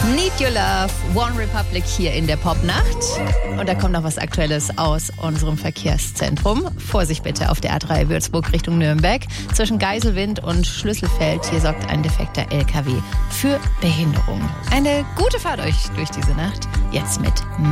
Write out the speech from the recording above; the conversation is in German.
Need Your Love, One Republic hier in der Popnacht. Und da kommt noch was Aktuelles aus unserem Verkehrszentrum. Vorsicht bitte auf der A3 Würzburg Richtung Nürnberg. Zwischen Geiselwind und Schlüsselfeld, hier sorgt ein defekter LKW für Behinderung. Eine gute Fahrt euch durch diese Nacht. Jetzt mit